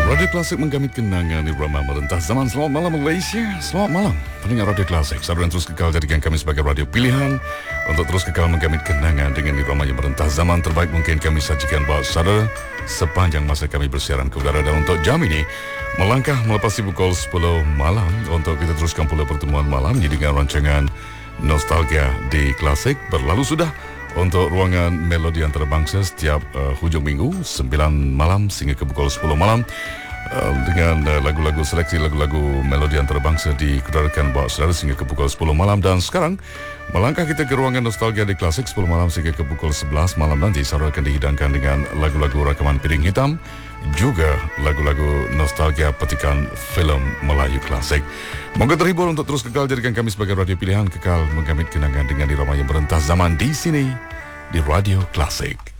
Radio Klasik menggamit kenangan di Irama Merentas Zaman. Selamat malam Malaysia. Selamat malam pendengar Radio Klasik. Sabar dan terus kekal jadikan kami sebagai radio pilihan untuk terus kekal menggamit kenangan dengan Irama yang merentas zaman terbaik mungkin kami sajikan buat saudara sepanjang masa kami bersiaran ke udara. Dan untuk jam ini melangkah melepasi pukul 10 malam untuk kita teruskan pula pertemuan malam dengan rancangan Nostalgia di Klasik. Berlalu sudah untuk ruangan Melodi Antarabangsa setiap hujung minggu 9 malam sehingga ke pukul 10 malam dengan lagu-lagu seleksi lagu-lagu Melodi Antarabangsa dikeluarkan buat saudara sehingga ke pukul 10 malam. Dan sekarang melangkah kita ke ruangan Nostalgia di Klasik 10 malam sehingga ke pukul 11 malam nanti. Saudara akan dihidangkan dengan lagu-lagu rakaman Piring Hitam, juga lagu-lagu nostalgia petikan filem Melayu klasik. Moga terhibur untuk terus kekal jadikan kami sebagai radio pilihan, kekal menggamit kenangan dengan irama yang merentas zaman di sini di Radio Klasik.